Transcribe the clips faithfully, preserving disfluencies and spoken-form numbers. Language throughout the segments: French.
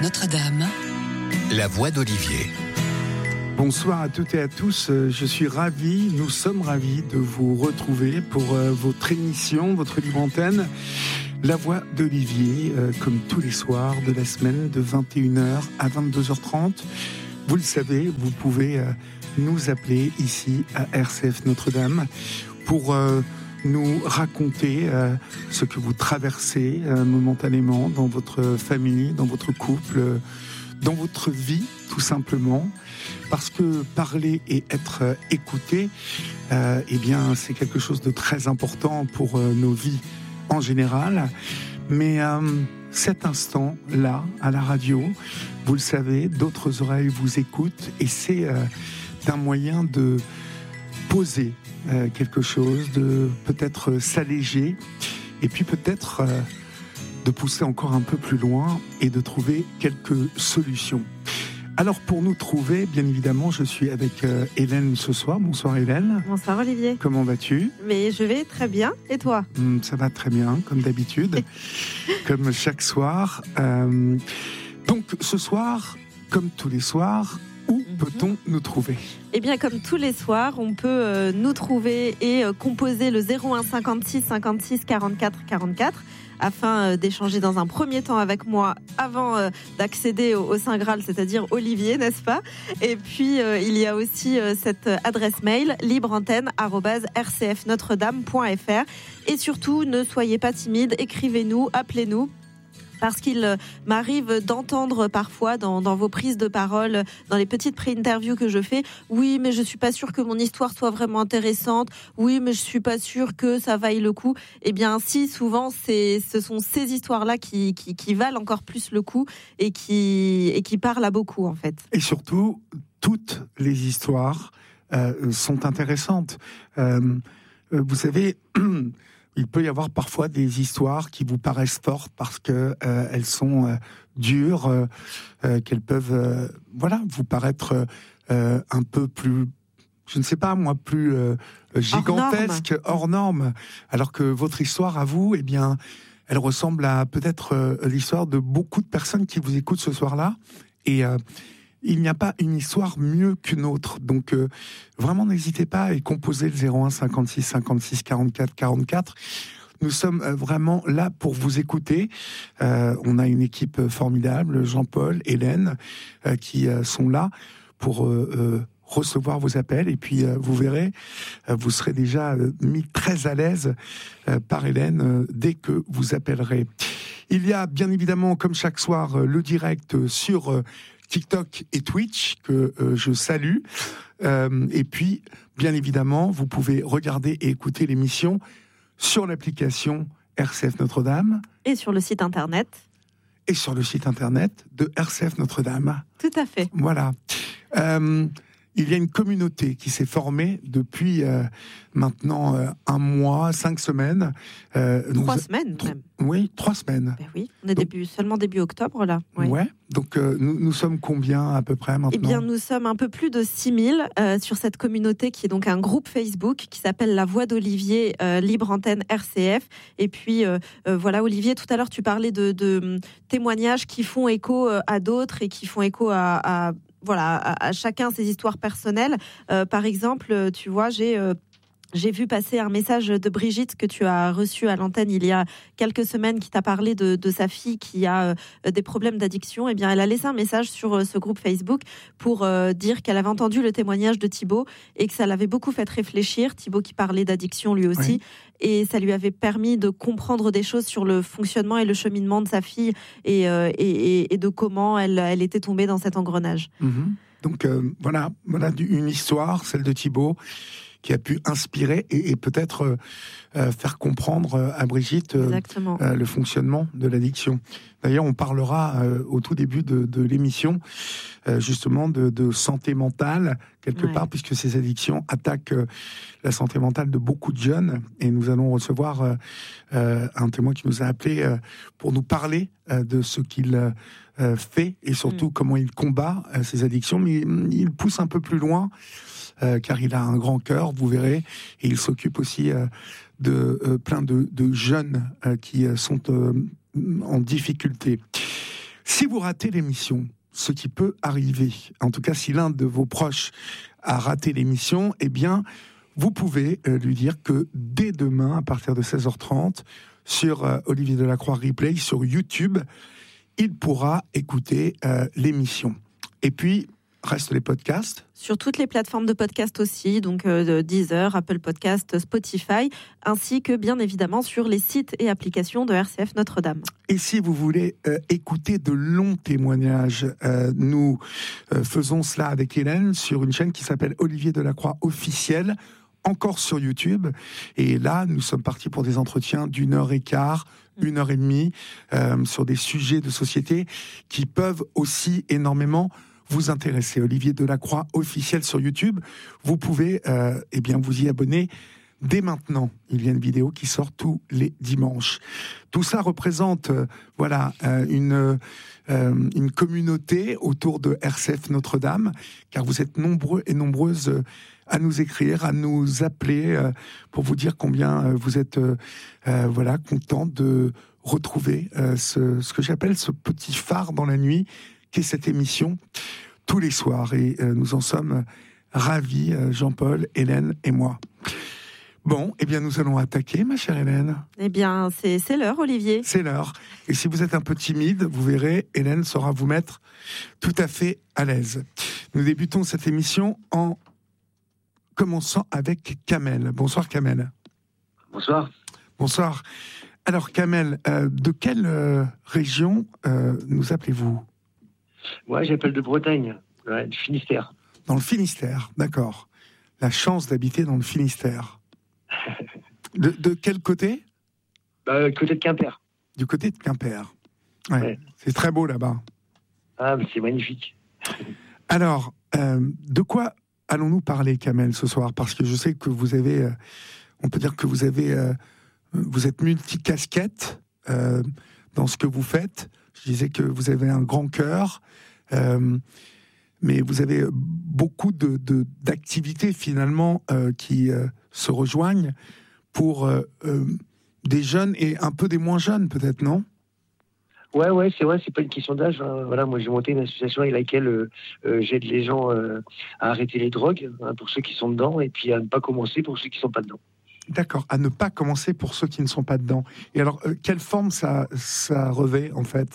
Notre-Dame, la voix d'Olivier. Bonsoir à toutes et à tous, je suis ravi, nous sommes ravis de vous retrouver pour votre émission, votre libre antenne, La Voix d'Olivier, comme tous les soirs de la semaine de vingt et une heures à vingt-deux heures trente. Vous le savez, vous pouvez nous appeler ici à R C F Notre-Dame pour nous raconter ce que vous traversez momentanément dans votre famille, dans votre couple, dans votre vie, tout simplement. Parce que parler et être écouté, euh, eh bien, c'est quelque chose de très important pour euh, nos vies en général. Mais euh, cet instant-là, à la radio, vous le savez, d'autres oreilles vous écoutent et c'est euh, un moyen de poser euh, quelque chose, de peut-être s'alléger et puis peut-être euh, de pousser encore un peu plus loin et de trouver quelques solutions. Alors pour nous trouver, bien évidemment, je suis avec euh, Hélène ce soir. Bonsoir Hélène. Bonsoir Olivier. Comment vas-tu ? Mais je vais très bien. Et toi ? mmh, Ça va très bien, comme d'habitude, comme chaque soir. Euh, donc ce soir, comme tous les soirs, où mm-hmm. peut-on nous trouver ? Eh bien, comme tous les soirs, on peut euh, nous trouver et euh, composer le zéro un cinquante-six cinquante-six quarante-quatre quarante-quatre afin euh, d'échanger dans un premier temps avec moi avant euh, d'accéder au, au Saint Graal, c'est-à-dire Olivier, n'est-ce pas ? Et puis, euh, il y a aussi euh, cette adresse mail libreantenne arobase r c f notre dame point f r. Et surtout, ne soyez pas timide, écrivez-nous, appelez-nous. Parce qu'il m'arrive d'entendre parfois dans, dans vos prises de parole, dans les petites pré-interviews que je fais, oui, mais je suis pas sûre que mon histoire soit vraiment intéressante. Oui, mais je suis pas sûre que ça vaille le coup. Eh bien, si, souvent, c'est, ce sont ces histoires-là qui, qui, qui valent encore plus le coup et qui, et qui parlent à beaucoup, en fait. Et surtout, toutes les histoires euh, sont intéressantes. Euh, vous savez... Il peut y avoir parfois des histoires qui vous paraissent fortes parce que euh, elles sont euh, dures, euh, euh, qu'elles peuvent, euh, voilà, vous paraître euh, un peu plus, je ne sais pas moi, plus euh, gigantesque, hors norme. Alors que votre histoire à vous, eh bien, elle ressemble à peut-être euh, l'histoire de beaucoup de personnes qui vous écoutent ce soir-là. Et euh, il n'y a pas une histoire mieux qu'une autre. Donc, euh, vraiment, n'hésitez pas à composer le zéro un cinquante-six cinquante-six quarante-quatre quarante-quatre. Nous sommes euh, vraiment là pour vous écouter. Euh, on a une équipe formidable, Jean-Paul, Hélène, euh, qui euh, sont là pour euh, euh, recevoir vos appels. Et puis, euh, vous verrez, euh, vous serez déjà euh, mis très à l'aise euh, par Hélène euh, dès que vous appellerez. Il y a bien évidemment, comme chaque soir, euh, le direct euh, sur... Euh, TikTok et Twitch, que euh, je salue. Euh, et puis, bien évidemment, vous pouvez regarder et écouter l'émission sur l'application R C F Notre-Dame. Et sur le site internet. Et sur le site internet de R C F Notre-Dame. Tout à fait. Voilà. Euh, il y a une communauté qui s'est formée depuis euh, maintenant euh, un mois, cinq semaines. Euh, trois nous, semaines tr- même. Oui, trois semaines. Ben oui, on est donc, début, seulement début octobre là. Oui, ouais, donc euh, nous, nous sommes combien à peu près maintenant ? Eh bien, nous sommes un peu plus de six mille euh, sur cette communauté qui est donc un groupe Facebook qui s'appelle La Voix d'Olivier, euh, Libre Antenne R C F. Et puis, euh, euh, voilà, Olivier, tout à l'heure, tu parlais de, de témoignages qui font écho à d'autres et qui font écho à... à Voilà, à, à chacun ses histoires personnelles. Euh, par exemple, tu vois, j'ai... Euh, J'ai vu passer un message de Brigitte que tu as reçu à l'antenne il y a quelques semaines qui t'a parlé de, de sa fille qui a euh, des problèmes d'addiction. Eh bien, elle a laissé un message sur euh, ce groupe Facebook pour euh, dire qu'elle avait entendu le témoignage de Thibaut et que ça l'avait beaucoup fait réfléchir. Thibaut qui parlait d'addiction lui aussi. Oui. Et ça lui avait permis de comprendre des choses sur le fonctionnement et le cheminement de sa fille et, euh, et, et de comment elle, elle était tombée dans cet engrenage. Mmh. Donc euh, voilà, voilà une histoire, celle de Thibaut, qui a pu inspirer et, et peut-être euh, faire comprendre à Brigitte euh, euh, le fonctionnement de l'addiction. D'ailleurs, on parlera euh, au tout début de, de l'émission euh, justement de, de santé mentale, quelque ouais. part, puisque ces addictions attaquent euh, la santé mentale de beaucoup de jeunes. Et nous allons recevoir euh, euh, un témoin qui nous a appelé euh, pour nous parler euh, de ce qu'il euh, fait et surtout mmh. comment il combat euh, ces addictions. Mais il pousse un peu plus loin. Euh, car il a un grand cœur, vous verrez, et il s'occupe aussi euh, de euh, plein de, de jeunes euh, qui euh, sont euh, en difficulté. Si vous ratez l'émission, ce qui peut arriver, en tout cas si l'un de vos proches a raté l'émission, eh bien, vous pouvez euh, lui dire que dès demain, à partir de seize heures trente, sur euh, Olivier Delacroix Replay, sur YouTube, il pourra écouter euh, l'émission. Et puis, restent les podcasts. Sur toutes les plateformes de podcast aussi, donc euh, Deezer, Apple Podcast, Spotify, ainsi que bien évidemment sur les sites et applications de R C F Notre-Dame. Et si vous voulez euh, écouter de longs témoignages, euh, nous euh, faisons cela avec Hélène sur une chaîne qui s'appelle Olivier Delacroix Officiel, encore sur YouTube. Et là, nous sommes partis pour des entretiens d'une heure et quart, une heure et demie, euh, sur des sujets de société qui peuvent aussi énormément vous intéresser. Olivier Delacroix Officiel sur YouTube. Vous pouvez euh, eh bien, vous y abonner dès maintenant. Il y a une vidéo qui sort tous les dimanches. Tout ça représente euh, voilà, euh, une, euh, une communauté autour de R C F Notre-Dame, car vous êtes nombreux et nombreuses euh, à nous écrire, à nous appeler euh, pour vous dire combien euh, vous êtes euh, euh, voilà, contents de retrouver euh, ce, ce que j'appelle ce petit phare dans la nuit, qui est cette émission tous les soirs. Et euh, nous en sommes ravis, euh, Jean-Paul, Hélène et moi. Bon, eh bien, nous allons attaquer, ma chère Hélène. Eh bien, c'est, c'est l'heure, Olivier. C'est l'heure. Et si vous êtes un peu timide, vous verrez, Hélène saura vous mettre tout à fait à l'aise. Nous débutons cette émission en commençant avec Kamel. Bonsoir, Kamel. Bonsoir. Bonsoir. Alors, Kamel, euh, de quelle euh, région euh, nous appelez-vous ? Moi, j'appelle de Bretagne, ouais, du Finistère. Dans le Finistère, d'accord. La chance d'habiter dans le Finistère. De, de quel côté ? Bah, côté de Quimper. Du côté de Quimper. Ouais, ouais. C'est très beau là-bas. Ah, mais c'est magnifique. Alors, euh, de quoi allons-nous parler, Kamel, ce soir ? Parce que je sais que vous avez, euh, on peut dire que vous avez, euh, vous êtes multicasquette euh, dans ce que vous faites. Je disais que vous avez un grand cœur, euh, mais vous avez beaucoup de, de, d'activités finalement euh, qui euh, se rejoignent pour euh, euh, des jeunes et un peu des moins jeunes, peut-être, non ? Ouais, ouais, c'est vrai, c'est pas une question d'âge. Hein. Voilà, moi j'ai monté une association avec laquelle euh, euh, j'aide les gens euh, à arrêter les drogues, hein, pour ceux qui sont dedans, et puis à ne pas commencer pour ceux qui sont pas dedans. D'accord, à ne pas commencer pour ceux qui ne sont pas dedans. Et alors, euh, quelle forme ça, ça revêt, en fait ?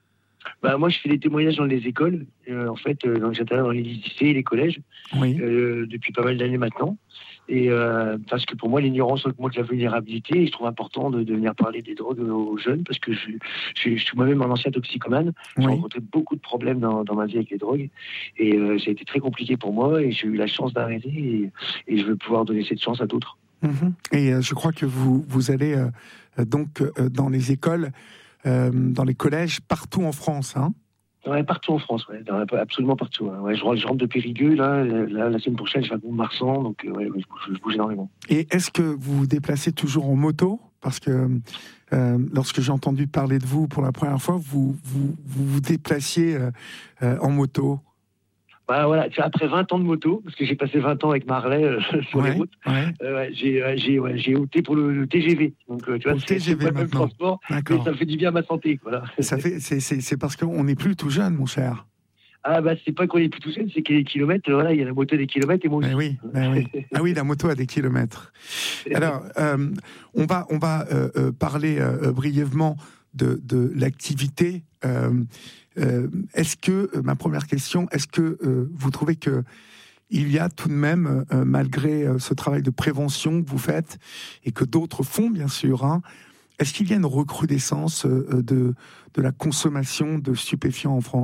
Bah, moi, je fais des témoignages dans les écoles, euh, en fait, euh, donc j'interviens dans les lycées et les collèges, oui. euh, depuis pas mal d'années maintenant. Et euh, parce que pour moi, l'ignorance augmente la vulnérabilité, et je trouve important de, de venir parler des drogues aux jeunes, parce que je, je, je suis moi-même un ancien toxicomane. J'ai oui. rencontré beaucoup de problèmes dans, dans ma vie avec les drogues, et euh, ça a été très compliqué pour moi, et j'ai eu la chance d'arrêter, et, et je veux pouvoir donner cette chance à d'autres. Mmh. Et euh, je crois que vous, vous allez euh, donc euh, dans les écoles, euh, dans les collèges, partout en France, hein ? Ouais, partout en France, ouais, absolument partout. Hein. Ouais, je, rentre, je rentre de Périgueux, là, là, la semaine prochaine, je vais à Mont-de-Marsan, donc ouais, je, bouge, je bouge énormément. Et est-ce que vous vous déplacez toujours en moto ? Parce que euh, lorsque j'ai entendu parler de vous pour la première fois, vous vous, vous, vous déplaciez euh, euh, en moto. Bah voilà, après vingt ans de moto, parce que j'ai passé vingt ans avec Marley euh, sur ouais, les routes, ouais. euh, j'ai, j'ai, ouais, j'ai opté pour le, le T G V. Donc tu vois, le c'est, T G V c'est pas le transport, mais ça me fait du bien à ma santé. Voilà. Ça fait, c'est, c'est, c'est parce qu'on n'est plus tout jeune, mon cher. Ah bah c'est pas qu'on est plus tout jeune, c'est qu'il y a des kilomètres, voilà, il y a la moto des kilomètres et moi aussi. Ben oui, ben oui. Ah oui, la moto a des kilomètres. Alors, euh, on va, on va euh, euh, parler euh, brièvement de, de l'activité. Euh, euh, est-ce que, euh, ma première question, est-ce que euh, vous trouvez que il y a tout de même, euh, malgré euh, ce travail de prévention que vous faites et que d'autres font bien sûr, hein, est-ce qu'il y a une recrudescence euh, de, de la consommation de stupéfiants en France ?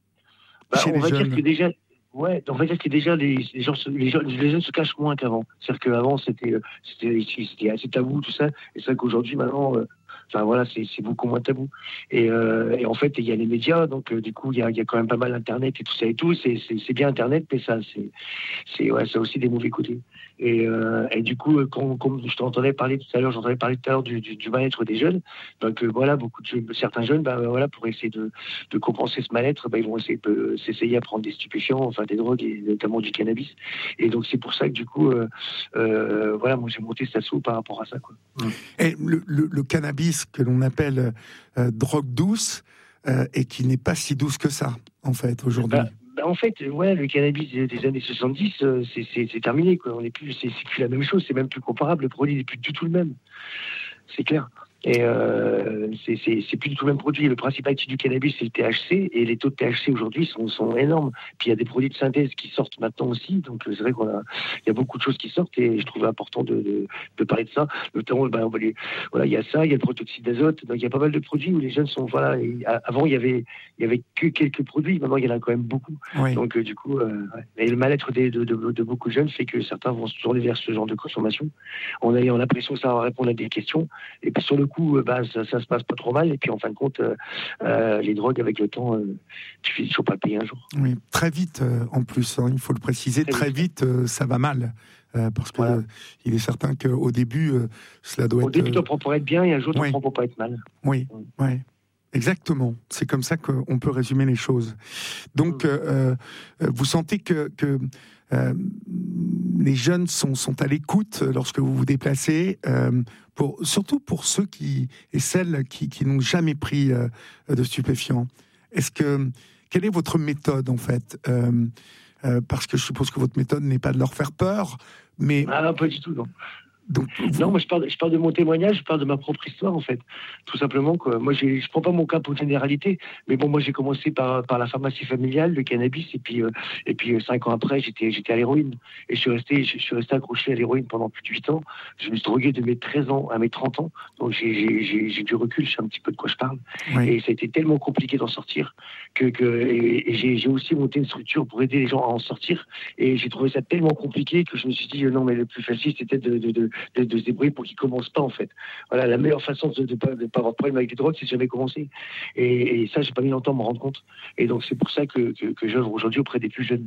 Bah, on va jeunes. dire que déjà, ouais, on va dire que déjà les, les, gens, les, gens, les jeunes se cachent moins qu'avant. C'est-à-dire qu'avant c'était, c'était, c'était assez tabou tout ça, et c'est vrai qu'aujourd'hui maintenant, euh, enfin voilà, c'est, c'est beaucoup moins tabou. Et, euh, et en fait, il y a les médias, donc euh, du coup, il y a, y a quand même pas mal Internet et tout ça et tout. C'est, c'est, c'est bien Internet, mais ça, c'est, c'est, ouais, ça a aussi des mauvais côtés. Et, euh, et du coup, comme, comme je t'entendais parler tout à l'heure, j'entendais parler tout à l'heure du, du, du mal-être des jeunes. Donc euh, voilà, beaucoup de jeunes, certains jeunes, bah, voilà, pour essayer de, de compenser ce mal-être, bah, ils vont essayer de s'essayer à prendre des stupéfiants, enfin des drogues et notamment du cannabis. Et donc c'est pour ça que du coup, euh, euh, voilà, moi j'ai monté cet assaut par rapport à ça, quoi. Et le, le, le cannabis que l'on appelle euh, drogue douce, euh, et qui n'est pas si douce que ça, en fait, aujourd'hui. Bah, bah en fait, ouais, le cannabis des, des années soixante-dix, euh, c'est, c'est, c'est terminé, quoi. On est plus, c'est, c'est plus la même chose, c'est même plus comparable. Le produit n'est plus du tout le même. C'est clair. Et euh, c'est, c'est, c'est plus du tout le même produit. Le principal actif du cannabis, c'est le T H C, et les taux de T H C aujourd'hui sont, sont énormes. Puis il y a des produits de synthèse qui sortent maintenant aussi, donc c'est vrai qu'on a, il y a beaucoup de choses qui sortent, et je trouve important de, de, de parler de ça. Notamment, ben, les, voilà, il y a ça, il y a le protoxyde d'azote, donc il y a pas mal de produits où les jeunes sont, voilà. Et avant, il y avait, il y avait que quelques produits, maintenant il y en a quand même beaucoup. Oui. Donc euh, du coup, euh, ouais. Et le mal-être des, de, de, de beaucoup de jeunes fait que certains vont se tourner vers ce genre de consommation. On a, on a l'impression que ça va répondre à des questions, et puis sur le coup, bah, ça, ça se passe pas trop mal. Et puis en fin de compte, euh, euh, les drogues, avec le temps, euh, tu finis toujours pas le payer un jour. Oui, très vite euh, en plus, hein, il faut le préciser, très, très vite, vite euh, ça va mal. Euh, parce que voilà. euh, il est certain qu'au début, euh, cela doit au être. Au début, tu prends pour être bien, et un jour, tu oui. prends pour pas être mal. Oui, oui. oui. Exactement. C'est comme ça qu'on peut résumer les choses. Donc, mmh. euh, euh, vous sentez que. que Euh, les jeunes sont, sont à l'écoute lorsque vous vous déplacez, euh, pour, surtout pour ceux qui, et celles qui, qui n'ont jamais pris euh, de stupéfiants. Est-ce que, quelle est votre méthode en fait euh, euh, parce que je suppose que votre méthode n'est pas de leur faire peur, mais... Ah non, pas du tout, non. Donc, vous... Non, moi je parle, je parle de mon témoignage, je parle de ma propre histoire en fait, tout simplement quoi. Moi j'ai, je prends pas mon cas pour généralité, mais bon moi j'ai commencé par par la pharmacie familiale, le cannabis, et puis euh, et puis euh, cinq ans après j'étais j'étais à l'héroïne, et je suis resté je suis resté accroché à l'héroïne pendant plus de huit ans. Je me suis drogué de mes treize ans à mes trente ans, donc j'ai j'ai j'ai, j'ai du recul, je sais un petit peu de quoi je parle. Oui. Et ça a été tellement compliqué d'en sortir que que et, et j'ai j'ai aussi monté une structure pour aider les gens à en sortir, et j'ai trouvé ça tellement compliqué que je me suis dit euh, non mais le plus facile c'était de de, de De, de se débrouiller pour qu'ils ne commencent pas en fait. Voilà, la meilleure façon de ne pas, de pas avoir de problème avec les drogues, c'est de jamais commencer. Et, et ça, j'ai pas mis longtemps à me rendre compte. Et donc c'est pour ça que, que, que j'œuvre aujourd'hui auprès des plus jeunes.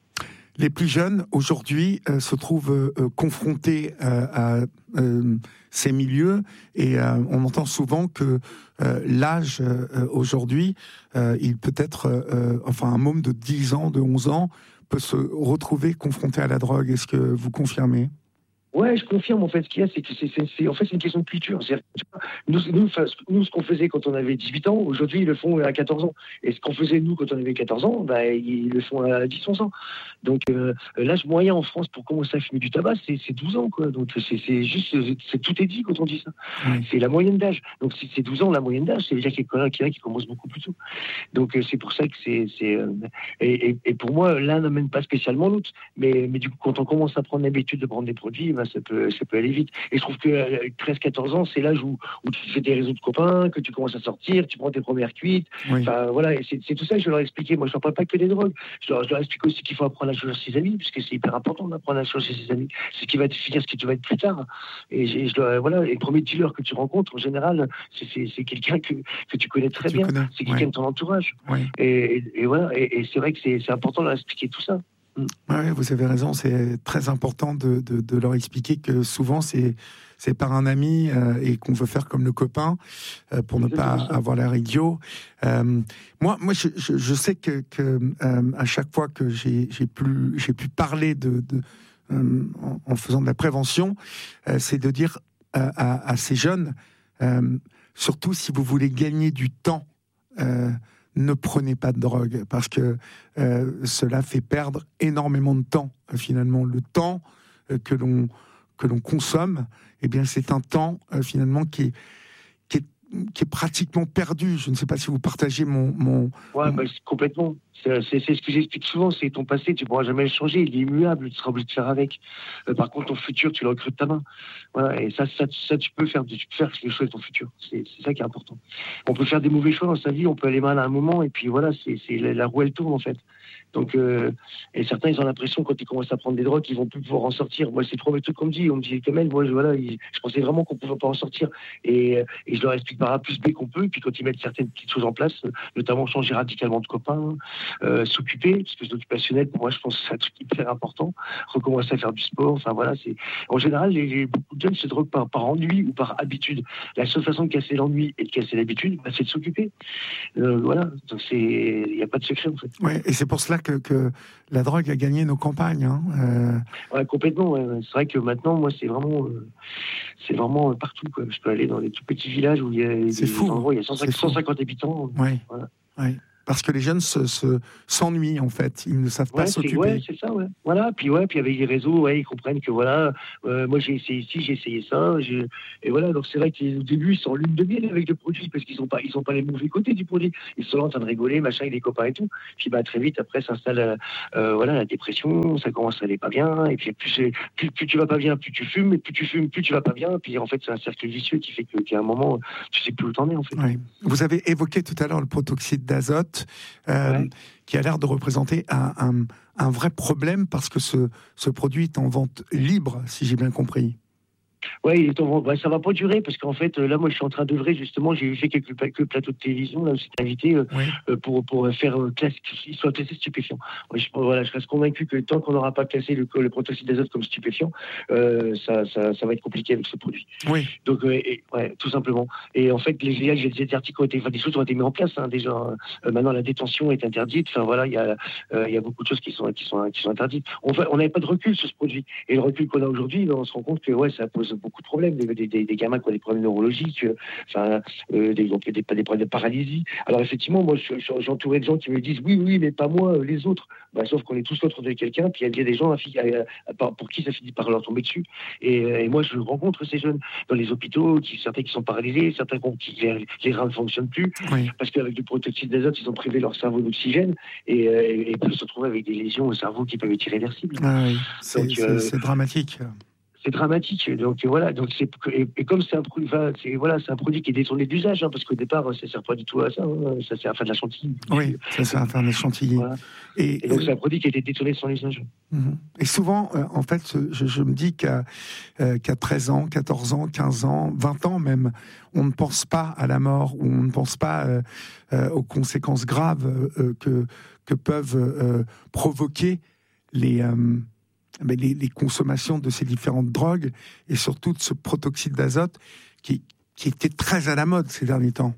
Les plus jeunes aujourd'hui euh, se trouvent euh, confrontés euh, à euh, ces milieux, et euh, on entend souvent que euh, l'âge euh, aujourd'hui, euh, il peut être, euh, enfin un môme de dix ans, de onze ans, peut se retrouver confronté à la drogue. Est-ce que vous confirmez ? Ouais, je confirme. En fait, ce qu'il y a, c'est que c'est, c'est, c'est, en fait, c'est une question de culture. C'est-à-dire, nous, nous, nous, ce qu'on faisait quand on avait dix-huit ans, aujourd'hui, ils le font à quatorze ans. Et ce qu'on faisait, nous, quand on avait quatorze ans, bah, ils le font à dix onze ans. Donc, euh, l'âge moyen en France pour commencer à fumer du tabac, c'est, c'est douze ans, quoi. Donc, c'est, c'est juste, c'est, tout est dit quand on dit ça. Oui. C'est la moyenne d'âge. Donc, si c'est douze ans, la moyenne d'âge, c'est déjà qu'il y en a qui, qui commencent beaucoup plus tôt. Donc, euh, c'est pour ça que c'est, c'est, euh, et, et, et pour moi, l'un n'amène pas spécialement l'autre. Mais, mais du coup, quand on commence à prendre l'habitude de prendre des produits, bah, ça peut, ça peut aller vite. Et je trouve que treize quatorze ans, c'est l'âge où, où tu fais des réseaux de copains, que tu commences à sortir, tu prends tes premières cuites. Oui. Enfin, voilà, et c'est, c'est tout ça que je leur expliquer. Moi, je ne parle pas que des drogues. Je leur, je leur explique aussi qu'il faut apprendre à choisir ses amis, puisque c'est hyper important d'apprendre à choisir ses amis. C'est ce qui va définir ce que tu vas être plus tard. Et, je, je leur, voilà, et le premier dealer que tu rencontres, en général, c'est, c'est, c'est quelqu'un que, que tu connais très tu bien. Connais. C'est quelqu'un ouais. de ton entourage. Ouais. Et, et, et voilà, et, et c'est vrai que c'est, c'est important de leur expliquer tout ça. Oui, vous avez raison, c'est très important de, de, de leur expliquer que souvent c'est, c'est par un ami euh, et qu'on veut faire comme le copain euh, pour ne pas avoir l'air idiot. Euh, moi, moi je, je, je sais que, que euh, à chaque fois que j'ai, j'ai, plus, j'ai pu parler de, de, euh, en, en faisant de la prévention, euh, c'est de dire euh, à, à ces jeunes, euh, surtout si vous voulez gagner du temps, euh, ne prenez pas de drogue, parce que euh, cela fait perdre énormément de temps. Euh, finalement, le temps euh, que l'on que l'on consomme, eh bien, c'est un temps euh, finalement qui est, qui est qui est pratiquement perdu. Je ne sais pas si vous partagez mon mon. Ouais, mon... Bah, complètement. C'est, c'est, c'est ce que j'explique souvent, c'est ton passé, tu ne pourras jamais le changer, il est immuable, tu seras obligé de faire avec. Euh, par contre, ton futur, tu le recrutes de ta main. Voilà, et ça, ça, ça, tu peux faire, tu peux faire les choix de ton futur. C'est, c'est ça qui est important. On peut faire des mauvais choix dans sa vie, on peut aller mal à un moment, et puis voilà, c'est, c'est la, la roue elle tourne en fait. Donc, euh, et certains, ils ont l'impression quand ils commencent à prendre des drogues, qu'ils vont plus pouvoir en sortir. Moi, c'est le premier truc qu'on me dit. On me dit, Kamel, moi, je, voilà, je pensais vraiment qu'on pouvait pas en sortir. Et, et je leur explique par A plus B qu'on peut. Et puis quand ils mettent certaines petites choses en place, notamment changer radicalement de copains, euh, s'occuper, parce que l'occupationnel, pour moi, je pense que c'est un truc hyper important. Recommencer à faire du sport. Enfin voilà, c'est en général, les, les, beaucoup de jeunes se droguent par, par ennui ou par habitude. La seule façon de casser l'ennui et de casser l'habitude, bah, c'est de s'occuper. Euh, voilà, donc c'est, il n'y a pas de secret en fait. Ouais, et c'est pour cela dire que, que la drogue a gagné nos campagnes. Hein. Euh... Ouais, complètement. Ouais. C'est vrai que maintenant, moi, c'est vraiment, euh, c'est vraiment partout. Quoi. Je peux aller dans des tout petits villages où il y a des endroits où il y a cent cinquante habitants. Oui. Voilà. Ouais. Parce que les jeunes se, se, s'ennuient, en fait. Ils ne savent pas ouais, s'occuper. Ouais, c'est ça, ouais. Voilà. Puis, ouais, puis avec les réseaux, ouais, ils comprennent que, voilà, euh, moi, j'ai essayé ici, j'ai essayé ça. J'ai... Et voilà, donc c'est vrai qu'au début, ils sont en lune de miel avec le produit, parce qu'ils n'ont pas, ils sont pas les mauvais côtés du produit. Ils sont là en train de rigoler, machin, avec les copains et tout. Puis, bah, très vite, après, s'installe, euh, voilà, la dépression, ça commence à aller pas bien. Et puis, plus, c'est, plus, plus tu vas pas bien, plus tu fumes. Et plus tu fumes, plus tu vas pas bien. Puis, en fait, c'est un cercle vicieux qui fait que, qu'à un moment, tu sais plus où t'en es, en fait. Oui. Vous avez évoqué tout à l'heure le protoxyde d'azote. Euh, ouais. Qui a l'air de représenter un, un, un vrai problème parce que ce, ce produit est en vente libre, si j'ai bien compris. Oui, il est en vente. Ouais, ça va pas durer parce qu'en fait, là, moi, je suis en train d'œuvrer justement. J'ai fait quelques, quelques plateaux de télévision là où j'étais invité euh, oui. euh, pour pour faire euh, classe, qu'ils soient classés stupéfiants. Ouais, je, voilà, je reste convaincu que tant qu'on n'aura pas classé le, le protoxyde d'azote comme stupéfiant, euh, ça, ça, ça va être compliqué avec ce produit. Oui. Donc, euh, et, ouais, tout simplement. Et en fait, les, les, les articles ont été, enfin, des choses ont été mises en place hein, déjà. Euh, maintenant, la détention est interdite. Enfin voilà, il y a euh, il y a beaucoup de choses qui sont qui sont qui sont interdites. On on n'avait pas de recul sur ce produit. Et le recul qu'on a aujourd'hui, on se rend compte que ouais, ça pose beaucoup de problèmes. Des, des, des, des gamins qui ont des problèmes neurologiques, euh, enfin, euh, des, des, des, des problèmes de paralysie. Alors effectivement, moi, je, je, j'ai entouré de gens qui me disent oui, oui, mais pas moi, euh, les autres. Bah, sauf qu'on est tous l'autre de quelqu'un, puis il y a des gens à, à, à, pour qui ça finit par leur tomber dessus. Et, et moi, je rencontre ces jeunes dans les hôpitaux, qui, certains qui sont paralysés, certains qui les, les reins ne fonctionnent plus, oui. parce qu'avec du protoxyde d'azote, ils ont privé leur cerveau d'oxygène et, et, et peuvent se retrouver avec des lésions au cerveau qui peuvent être irréversibles. Ah oui, c'est, Donc, c'est, euh, c'est dramatique. C'est dramatique. Donc voilà. Donc c'est et, et comme c'est un produit, enfin, c'est voilà, c'est un produit qui est détourné d'usage, hein, parce qu'au départ, ça sert pas du tout à ça. Hein, ça sert à faire de la chantilly. Oui, ça sert à faire de la chantilly. Voilà. Et, et donc euh, c'est un produit qui a été détourné sans usage. Et souvent, euh, en fait, je, je me dis qu'à, euh, qu'à treize ans, quatorze ans, quinze ans, vingt ans même, on ne pense pas à la mort, ou on ne pense pas euh, euh, aux conséquences graves euh, que que peuvent euh, provoquer les euh, Les, les consommations de ces différentes drogues et surtout de ce protoxyde d'azote qui, qui était très à la mode ces derniers temps.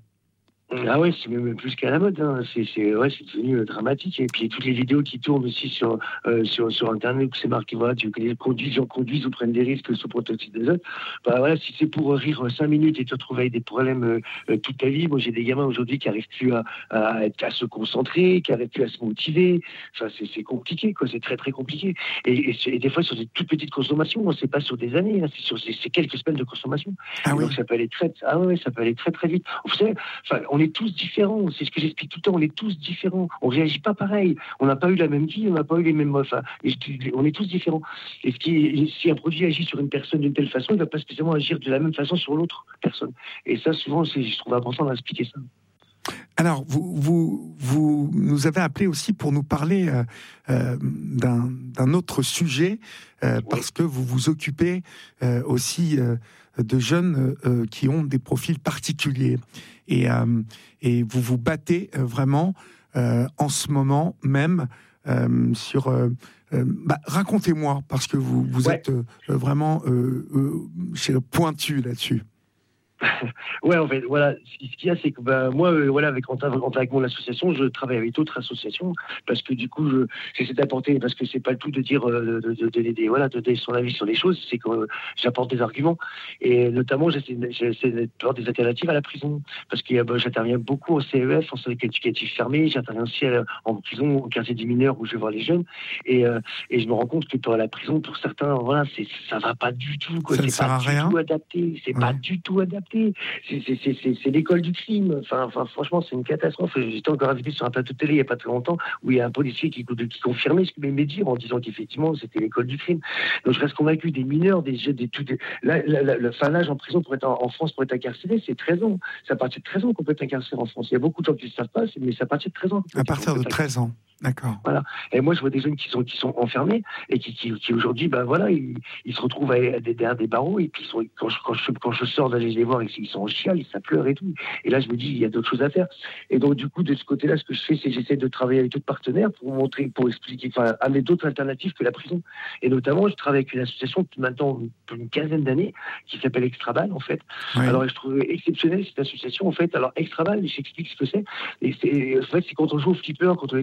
Ah ouais, c'est même plus qu'à la mode. Hein. C'est, c'est, ouais, c'est devenu euh, dramatique. Et puis toutes les vidéos qui tournent aussi sur euh, sur, sur Internet où c'est marqué voilà, tu, que les conduisent, gens conduisent ou prennent des risques sous protoxyde d'azote. Bah voilà, si c'est pour rire cinq minutes et te retrouver avec des problèmes euh, toute ta vie. Moi, j'ai des gamins aujourd'hui qui n'arrivent plus à, à, à se concentrer, qui n'arrivent plus à se motiver. Enfin, c'est, c'est compliqué, quoi. C'est très très compliqué. Et, et, et des fois sur des toutes petites consommations, c'est pas sur des années, hein, c'est sur c'est, c'est quelques semaines de consommation. Ah oui. Donc ça peut aller très, ah ouais, ça peut aller très très vite. Vous savez, enfin, on On est tous différents, c'est ce que j'explique tout le temps, on est tous différents, on réagit pas pareil, on n'a pas eu la même vie, on n'a pas eu les mêmes... Enfin, on est tous différents. Et ce qui, si un produit agit sur une personne d'une telle façon, il ne va pas spécialement agir de la même façon sur l'autre personne. Et ça, souvent, c'est, je trouve important d'expliquer ça. Alors, vous, vous, vous nous avez appelé aussi pour nous parler euh, euh, d'un, d'un autre sujet, euh, oui. parce que vous vous occupez euh, aussi euh, de jeunes euh, qui ont des profils particuliers. Et, euh, et vous vous battez euh, vraiment euh, en ce moment même euh, sur... Euh, euh, bah, racontez-moi, parce que vous, vous ouais. êtes euh, vraiment euh, euh, pointu là-dessus. Ouais, en fait, voilà, ce qu'il y a, c'est que bah, moi, euh, voilà, avec, avec mon association, je travaille avec d'autres associations parce que du coup, je, j'essaie d'apporter, parce que c'est pas le tout de dire, euh, de, de, de, de, voilà, de donner son avis sur les choses, c'est que euh, j'apporte des arguments et notamment, j'essaie, j'essaie d'apporter des alternatives à la prison parce que bah, j'interviens beaucoup au C E F, en centre éducatif fermé, j'interviens aussi à, en prison, au quartier des mineurs où je vais voir les jeunes et, euh, et je me rends compte que pour la prison, pour certains, voilà, c'est, ça va pas du tout, quoi. Ça c'est pas du rien. tout adapté, c'est ouais. pas du tout adapté. C'est, c'est, c'est, c'est, c'est l'école du crime. Enfin, enfin, franchement, c'est une catastrophe. J'étais encore invité sur un plateau de télé il n'y a pas très longtemps où il y a un policier qui, qui confirmait ce que m'aimait dire en disant qu'effectivement, c'était l'école du crime. Donc, je reste convaincu des mineurs, des jeunes, des tout. Des, là, là, là, le fin l'âge en prison pour être en, en France pour être incarcéré, c'est treize ans. C'est à partir de treize ans qu'on peut être incarcéré en France. Il y a beaucoup de gens qui ne le savent pas, mais c'est à partir de treize ans. À partir de treize ans. D'accord. Voilà. Et moi, je vois des jeunes qui sont, qui sont enfermés et qui, qui, qui aujourd'hui, ben voilà, ils, ils se retrouvent derrière des barreaux et puis ils sont, quand, je, quand, je, quand je sors d'aller les voir, ils sont en chiale, ça pleure et tout. Et là, je me dis, il y a d'autres choses à faire. Et donc, du coup, de ce côté-là, ce que je fais, c'est que j'essaie de travailler avec d'autres partenaires pour montrer, pour expliquer, enfin, amener d'autres alternatives que la prison. Et notamment, je travaille avec une association depuis maintenant une quinzaine d'années qui s'appelle Extrabal, en fait. Oui. Alors, je trouve exceptionnelle cette association, en fait. Alors, Extrabal, j'explique ce que c'est. Et c'est, en fait, c'est quand on joue au flipper, quand on était plus jeune.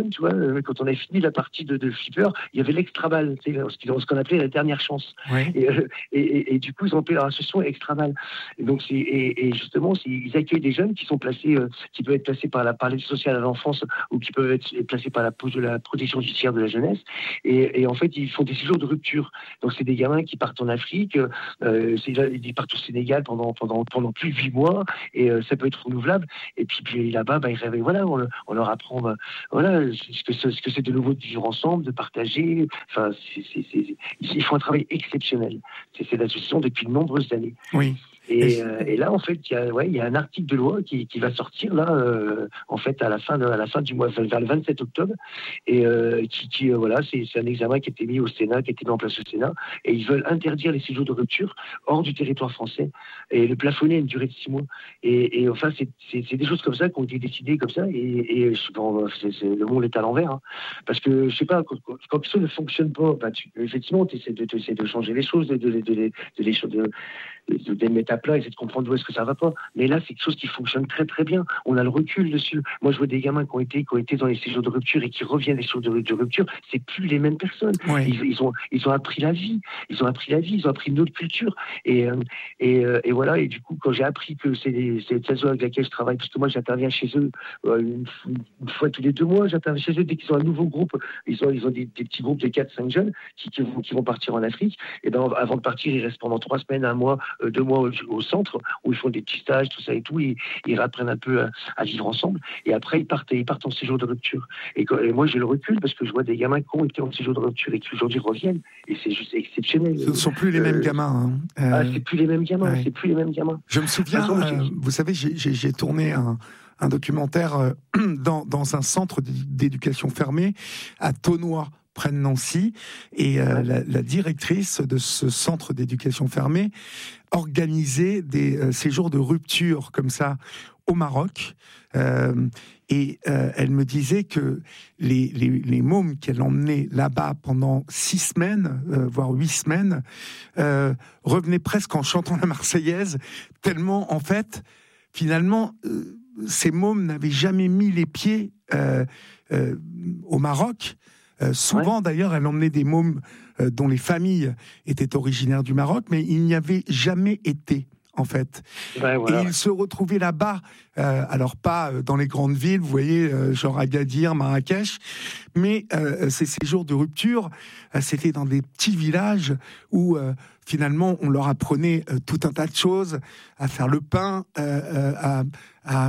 jeunes, tu vois, euh, quand on a fini la partie de, de flipper, il y avait l'extra balle, c'est ce qu'on appelait la dernière chance. Ouais. Et, euh, et, et, et du coup, ils ont appelé leur association extra balle. Et donc, c'est, et, et justement, c'est, ils accueillent des jeunes qui sont placés, euh, qui peuvent être placés par la par l'aide sociale à l'enfance ou qui peuvent être placés par la, la protection judiciaire de la jeunesse. Et, et en fait, ils font des séjours de rupture. Donc, c'est des gamins qui partent en Afrique, euh, c'est, ils partent au Sénégal pendant pendant pendant plus de huit mois, et euh, ça peut être renouvelable. Et puis, puis là-bas, bah, ils rêvent, voilà, on, on leur apprend, bah, voilà, ce que, ce que c'est de nouveau de vivre ensemble, de partager. Enfin, c'est, c'est, c'est, ils font un travail exceptionnel. C'est, c'est l'association depuis de nombreuses années. Oui. Et, euh, et là, en fait, il y a, ouais, il y a un article de loi qui, qui va sortir là, euh, en fait, à la fin, de, à la fin du mois, vers le vingt-sept octobre, et euh, qui, qui euh, voilà, c'est, c'est un examen qui a été mis au Sénat, qui a été mis en place au Sénat, et ils veulent interdire les séjours de rupture hors du territoire français et le plafonner à une durée de six mois. Et, et enfin, c'est, c'est, c'est des choses comme ça qui ont été décidées comme ça, et, et bon, c'est, c'est, le monde est à l'envers, hein, parce que je sais pas, quand, quand quelque chose ne fonctionne pas, bah, tu, effectivement, tu essaies de, de changer les choses, de, de, de, de, de, de les choses. De, de, de mettre à plat, essayer de comprendre où est-ce que ça va pas. Mais là, c'est quelque chose qui fonctionne très très bien. On a le recul dessus. Moi, je vois des gamins qui ont été, qui ont été dans les séjours de rupture et qui reviennent des séjours de, de rupture. C'est plus les mêmes personnes. Oui. Ils, ils ont, ils ont appris la vie. Ils ont appris la vie. Ils ont appris une autre culture. Et, et, et voilà. Et du coup, quand j'ai appris que c'est cette association avec laquelle je travaille, parce que moi, j'interviens chez eux une, une fois tous les deux mois. J'interviens chez eux dès qu'ils ont un nouveau groupe. Ils ont, ils ont des, des petits groupes de quatre cinq jeunes qui, qui, vont, qui vont partir en Afrique. Et ben, avant de partir, ils restent pendant trois semaines, un mois, deux mois au, au centre où ils font des petits stages, tout ça et tout, et ils apprennent un peu à, à vivre ensemble, et après ils partent, ils partent en séjour de rupture. Et, et moi j'ai le recul parce que je vois des gamins qui ont été en séjour de rupture et qui aujourd'hui reviennent, et c'est juste exceptionnel. Ce ne sont plus les euh, mêmes gamins. Hein. Euh, ah, c'est plus les mêmes gamins, ouais. c'est plus les mêmes gamins. Je me souviens, façon, euh, vous savez, j'ai, j'ai, j'ai tourné un, un documentaire euh, dans, dans un centre d'éducation fermée à Thonois, près de Nancy, et euh, la, la directrice de ce centre d'éducation fermée organisait des euh, séjours de rupture comme ça au Maroc, euh, et euh, elle me disait que les, les, les mômes qu'elle emmenait là-bas pendant six semaines, euh, voire huit semaines, euh, revenaient presque en chantant la Marseillaise, tellement en fait, finalement, euh, ces mômes n'avaient jamais mis les pieds euh, euh, au Maroc. Euh, souvent, ouais. d'ailleurs, elle emmenait des mômes euh, dont les familles étaient originaires du Maroc, mais ils n'y avaient jamais été, en fait. Ouais, voilà. Et ils se retrouvaient là-bas, euh, alors pas dans les grandes villes, vous voyez, euh, genre Agadir, Marrakech, mais euh, ces séjours de rupture, euh, c'était dans des petits villages où, euh, finalement, on leur apprenait euh, tout un tas de choses, à faire le pain, euh, à, à,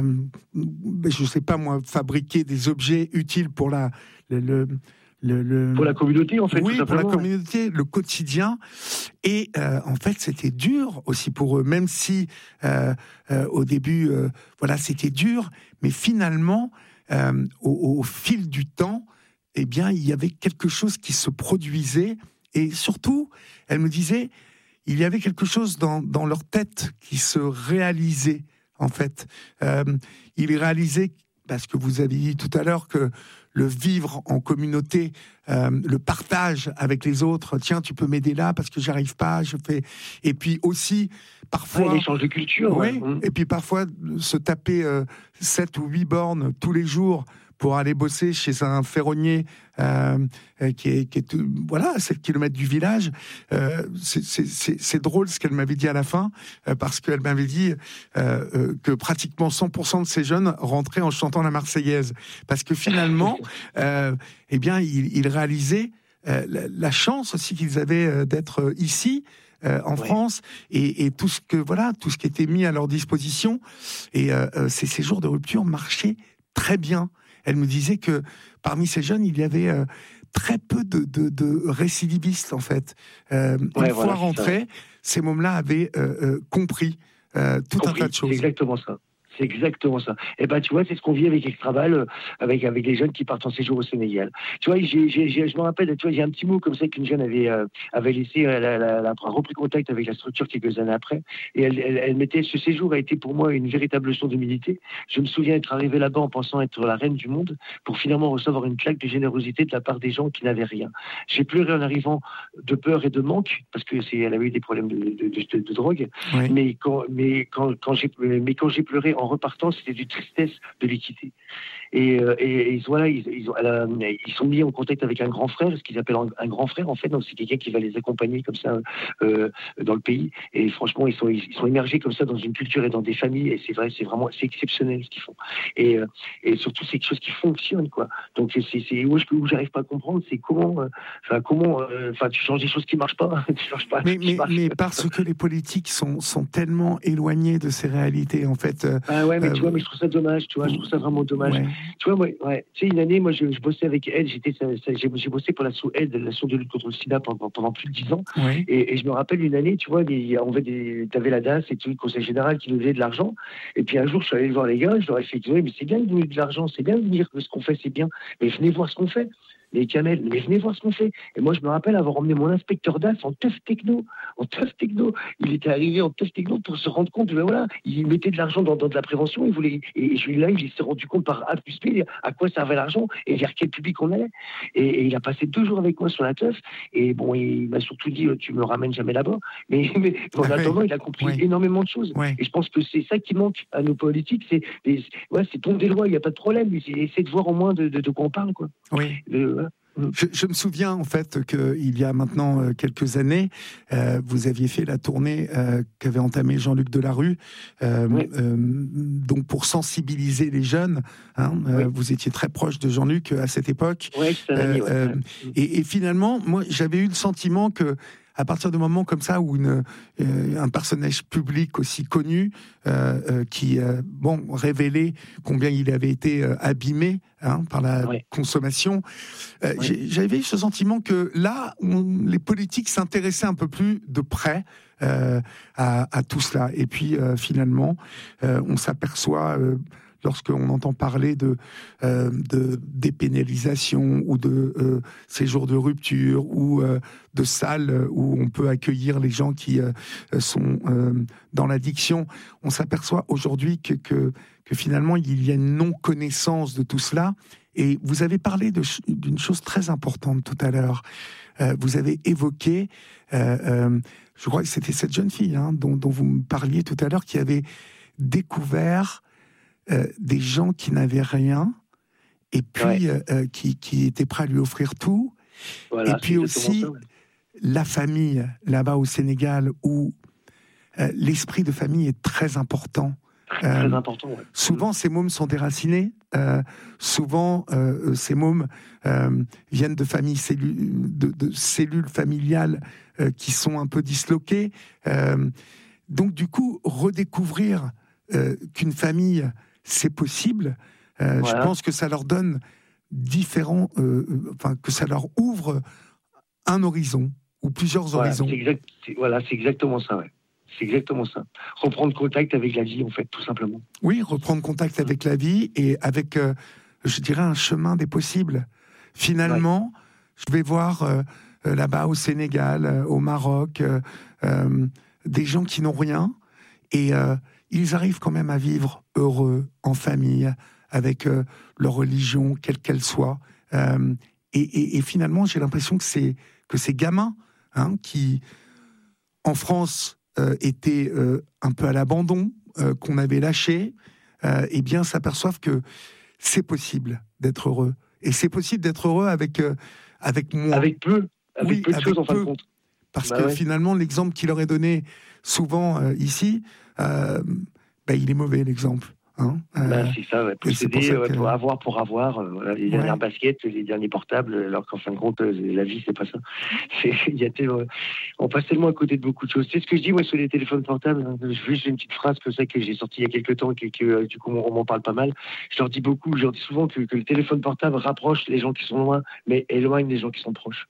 je sais pas moi, fabriquer des objets utiles pour la... le, le Le, le... Pour la communauté, en fait. Oui, pour la communauté, ouais. Le quotidien. Et euh, en fait, c'était dur aussi pour eux, même si euh, euh, au début, euh, voilà, c'était dur. Mais finalement, euh, au, au fil du temps, eh bien, il y avait quelque chose qui se produisait. Et surtout, elle me disait, il y avait quelque chose dans, dans leur tête qui se réalisait, en fait. Euh, ils réalisaient, parce que vous avez dit tout à l'heure que le vivre en communauté, euh, le partage avec les autres. Tiens, tu peux m'aider là parce que j'arrive pas. Je fais. Et puis aussi parfois. Ouais, l'échange de culture. Oui. Ouais. Et puis parfois se taper euh, sept ou huit bornes tous les jours pour aller bosser chez un ferronnier euh, qui est, qui est voilà, à sept kilomètres du village. Euh, c'est, c'est, c'est, c'est drôle ce qu'elle m'avait dit à la fin, euh, parce qu'elle m'avait dit euh, euh, que pratiquement cent pour cent de ces jeunes rentraient en chantant la Marseillaise. Parce que finalement, euh, eh bien, ils, ils réalisaient euh, la, la chance aussi qu'ils avaient euh, d'être ici, Euh, en ouais. France, et, et tout ce que voilà, tout ce qui était mis à leur disposition, et euh, euh, ces séjours de rupture marchaient très bien. Elle me disait que parmi ces jeunes, il y avait euh, très peu de, de, de récidivistes, en fait. Euh, ouais, une voilà, fois rentrés, ces mômes-là avaient euh, euh, compris euh, tout compris, un tas de choses. C'est exactement ça. C'est exactement ça. Et ben tu vois, c'est ce qu'on vit avec Extraval, avec avec les jeunes qui partent en séjour au Sénégal. Tu vois, j'ai, j'ai, j'ai, je me rappelle, tu vois, il y a un petit mot comme ça qu'une jeune avait euh, avait laissé, elle a, elle a repris contact avec la structure quelques années après, et elle, elle, elle mettait, ce séjour a été pour moi une véritable leçon d'humilité. Je me souviens être arrivé là-bas en pensant être la reine du monde, pour finalement recevoir une claque de générosité de la part des gens qui n'avaient rien. J'ai pleuré en arrivant de peur et de manque, parce que c'est, elle avait eu des problèmes de, de, de, de, de drogue, oui. mais quand mais quand quand j'ai mais quand j'ai pleuré en en repartant, c'était du tristesse, de l'équité. Et, euh, et, et voilà, ils, ils, ont, euh, ils sont mis en contact avec un grand frère, ce qu'ils appellent un, un grand frère en fait. Donc c'est quelqu'un qui va les accompagner comme ça euh, dans le pays. Et franchement, ils sont, ils sont immergés comme ça dans une culture et dans des familles. Et c'est vrai, c'est vraiment, c'est exceptionnel ce qu'ils font. Et, euh, et surtout, c'est quelque chose qui fonctionne, quoi. Donc c'est, c'est où, je, où j'arrive pas à comprendre, c'est comment, enfin euh, comment, enfin euh, tu changes des choses qui marchent pas, tu changes pas. Mais, mais, mais parce que les politiques sont sont tellement éloignés de ces réalités, en fait. Euh, ah ouais, mais euh, tu vois, mais je trouve ça dommage, tu vois, je trouve ça vraiment dommage. Ouais. Tu vois, moi, ouais, tu sais, une année, moi, je, je bossais avec elle, j'étais, ça, ça, j'ai, j'ai bossé pour l'asso aide, l'asso de lutte contre le sida pendant, pendant plus de dix ans. Ouais. Et, et je me rappelle une année, tu vois, des, on avait des, t'avais la D A S et tout, le conseil général qui nous donnait de l'argent. Et puis un jour, je suis allé voir les gars, je leur ai fait, oui, mais c'est bien de donner de l'argent, c'est bien de dire que ce qu'on fait, c'est bien, mais venez voir ce qu'on fait. Les Kamel, mais venez voir ce qu'on fait. Et moi, je me rappelle avoir emmené mon inspecteur d'A S en teuf techno. En teuf techno. Il était arrivé en teuf techno pour se rendre compte, ben voilà, il mettait de l'argent dans, dans de la prévention. Il voulait, et là, il s'est rendu compte par A plus B à quoi servait l'argent et vers quel public on allait. Et, et il a passé deux jours avec moi sur la teuf. Et bon, il m'a surtout dit, tu me ramènes jamais là-bas. Mais, mais en ah attendant, ouais. il a compris ouais. énormément de choses. Ouais. Et je pense que c'est ça qui manque à nos politiques. C'est, des, ouais, c'est ton des lois, il n'y a pas de problème. Mais c'est essayer de voir au moins de, de, de quoi on parle, quoi. Oui. De, Je, je me souviens en fait qu'il y a maintenant euh, quelques années, euh, vous aviez fait la tournée euh, qu'avait entamée Jean-Luc Delarue, euh, oui. euh, donc pour sensibiliser les jeunes. Hein, oui. euh, vous étiez très proche de Jean-Luc à cette époque. Oui, c'est un ami, euh, ouais. et, et finalement, moi, j'avais eu le sentiment que à partir du moment comme ça où une, euh, un personnage public aussi connu euh, euh, qui euh, bon révélait combien il avait été euh, abîmé hein, par la ouais. consommation, euh, ouais. j'avais ce sentiment que là on, les politiques s'intéressaient un peu plus de près euh, à, à tout cela. Et puis euh, finalement, euh, on s'aperçoit euh, lorsqu'on entend parler de, euh, de dépénalisation ou de euh, séjours de rupture ou euh, de salles où on peut accueillir les gens qui euh, sont euh, dans l'addiction, on s'aperçoit aujourd'hui que, que, que finalement il y a une non-connaissance de tout cela. Et vous avez parlé de, d'une chose très importante tout à l'heure. Euh, vous avez évoqué, euh, euh, je crois que c'était cette jeune fille hein, dont, dont vous me parliez tout à l'heure, qui avait découvert Euh, des gens qui n'avaient rien et puis ouais. euh, qui, qui étaient prêts à lui offrir tout. Voilà, et puis aussi ça, ouais. la famille, là-bas au Sénégal, où euh, l'esprit de famille est très important. Très, euh, très important, ouais. Souvent, ces mômes sont déracinés. Euh, souvent, euh, ces mômes euh, viennent de familles cellu- de, de cellules familiales euh, qui sont un peu disloquées. Euh, donc, du coup, redécouvrir euh, qu'une famille c'est possible. Euh, voilà. Je pense que ça leur donne différents, euh, enfin que ça leur ouvre un horizon ou plusieurs voilà, horizons. C'est exact, c'est, voilà, c'est exactement ça. Ouais. C'est exactement ça. Reprendre contact avec la vie, en fait, tout simplement. Oui, reprendre contact avec la vie et avec, euh, je dirais, un chemin des possibles. Finalement, ouais. je vais voir euh, là-bas au Sénégal, euh, au Maroc, euh, euh, des gens qui n'ont rien et euh, ils arrivent quand même à vivre heureux, en famille, avec euh, leur religion, quelle qu'elle soit. Euh, et, et, et finalement, j'ai l'impression que, c'est, que ces gamins hein, qui, en France, euh, étaient euh, un peu à l'abandon, euh, qu'on avait lâchés, euh, eh bien, s'aperçoivent que c'est possible d'être heureux. Et c'est possible d'être heureux avec, euh, avec moins. Avec peu. Avec oui, peu de avec choses, en fin peu. de compte. Parce bah que ouais. finalement, l'exemple qu'il leur est donné souvent euh, ici, euh, bah, il est mauvais, l'exemple. Hein euh, bah, c'est ça, ouais. Posséder, c'est pour, que... pour avoir pour avoir, euh, voilà, les ouais. dernières baskets, les derniers portables, alors qu'en fin de compte, euh, la vie, c'est pas ça. C'est, y a tellement... On passe tellement à côté de beaucoup de choses. C'est ce que je dis, moi, sur les téléphones portables. Hein, juste une petite phrase que ça que j'ai sortie il y a quelques temps, et que, que du coup, on m'en parle pas mal. Je leur dis beaucoup, je leur dis souvent que, que le téléphone portable rapproche les gens qui sont loin, mais éloigne les gens qui sont proches.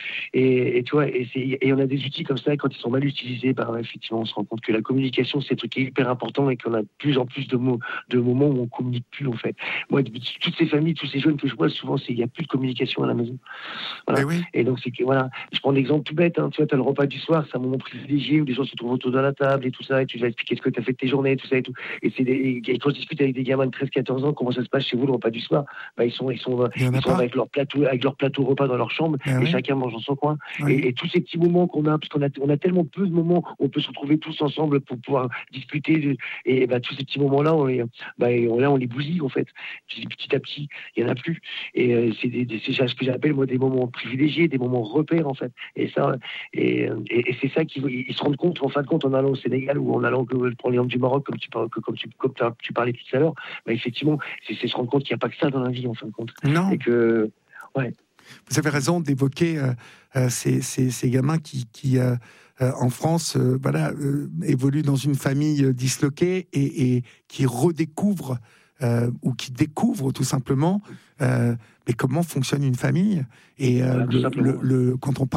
Et, et tu vois, et, c'est, et on a des outils comme ça, quand ils sont mal utilisés, bah, effectivement, on se rend compte que la communication, c'est un truc hyper important et qu'on a de plus en plus de, mots, de moments où on communique plus, en fait. Moi, toutes ces familles, tous ces jeunes que je vois, souvent, il n'y a plus de communication à la maison. Voilà. Oui. Et donc, c'est que, voilà, je prends un exemple tout bête, hein, tu vois, tu as le repas du soir, c'est un moment privilégié où les gens se trouvent autour de la table et tout ça, et tu vas expliquer ce que tu as fait de tes journées, tout ça et tout. Et, c'est des, et quand je discute avec des gamins de treize quatorze ans, comment ça se passe chez vous, le repas du soir, bah, ils sont, ils sont, ils sont avec, leur plateau, avec leur plateau repas dans leur chambre, ah et oui. chacun mange dans son coin. Oui. Et, et tous ces petits moments qu'on a, parce qu'on a, on a tellement peu de moments où on peut se retrouver tous ensemble pour pouvoir discuter. Et bah, tous ces petits moments-là, on les, bah, on, là, on les bousille, en fait. Petit, petit à petit, il n'y en a plus. Et euh, c'est, des, des, c'est ce que j'appelle, moi, des moments privilégiés, des moments repères, en fait. Et ça, et, et, et c'est ça qu'ils ils se rendent compte, en fin de compte, en allant au Sénégal ou en allant, pour l'exemple du Maroc, comme tu, comme tu, comme tu parlais tout à l'heure, bah, effectivement, c'est, c'est se rendre compte qu'il n'y a pas que ça dans la vie, en fin de compte. Non. Et que, ouais. Vous avez raison d'évoquer euh, euh, ces, ces, ces gamins qui, qui euh, euh, en France, euh, voilà, euh, évoluent dans une famille euh, disloquée et, et qui redécouvrent euh, ou qui découvrent tout simplement euh, mais comment fonctionne une famille. Et euh, voilà, le, le, le, quand on